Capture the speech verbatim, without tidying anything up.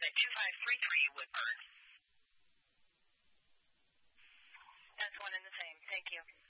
at two five three three Woodburn. That's one and the same. Thank you.